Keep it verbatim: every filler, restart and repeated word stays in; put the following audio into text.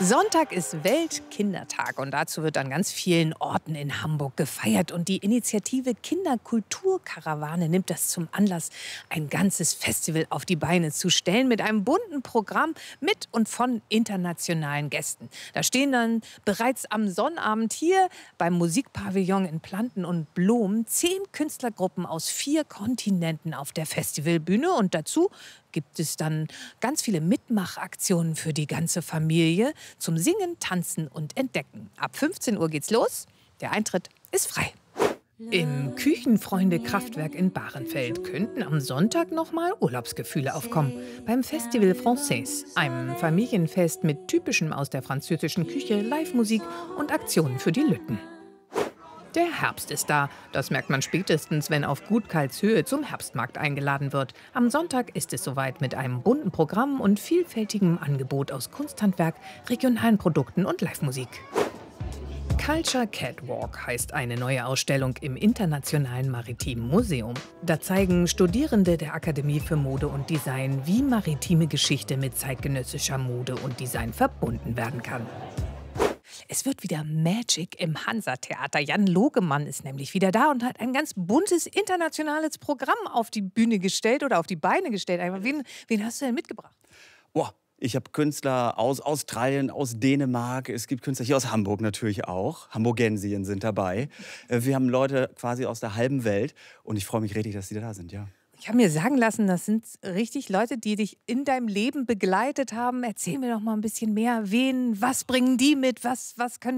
Sonntag ist Weltkindertag und dazu wird an ganz vielen Orten in Hamburg gefeiert. Und die Initiative Kinderkulturkarawane nimmt das zum Anlass, ein ganzes Festival auf die Beine zu stellen mit einem bunten Programm mit und von internationalen Gästen. Da stehen dann bereits am Sonnabend hier beim Musikpavillon in Planten und Blom zehn Künstlergruppen aus vier Kontinenten auf der Festivalbühne. Und dazu gibt es dann ganz viele Mitmachaktionen für die ganze Familie zum Singen, Tanzen und Entdecken. Ab fünfzehn Uhr geht's los. Der Eintritt ist frei. Im Küchenfreunde-Kraftwerk in Bahrenfeld könnten am Sonntag nochmal Urlaubsgefühle aufkommen. Beim Festival Français, einem Familienfest mit typischem aus der französischen Küche, Live-Musik und Aktionen für die Lütten. Der Herbst ist da. Das merkt man spätestens, wenn auf Gut Karlshöhe zum Herbstmarkt eingeladen wird. Am Sonntag ist es soweit mit einem bunten Programm und vielfältigem Angebot aus Kunsthandwerk, regionalen Produkten und Live-Musik. Culture Catwalk heißt eine neue Ausstellung im Internationalen Maritimen Museum. Da zeigen Studierende der Akademie für Mode und Design, wie maritime Geschichte mit zeitgenössischer Mode und Design verbunden werden kann. Es wird wieder Magic im Hansa-Theater. Jan Logemann ist nämlich wieder da und hat ein ganz buntes internationales Programm auf die Bühne gestellt oder auf die Beine gestellt. Wen, wen hast du denn mitgebracht? Boah, ich habe Künstler aus Australien, aus Dänemark. Es gibt Künstler hier aus Hamburg natürlich auch. Hamburgensien sind dabei. Wir haben Leute quasi aus der halben Welt. Und ich freue mich richtig, dass sie da sind, ja. Ich habe mir sagen lassen, das sind richtig Leute, die dich in deinem Leben begleitet haben. Erzähl mir doch mal ein bisschen mehr. Wen, was bringen die mit? Was, was können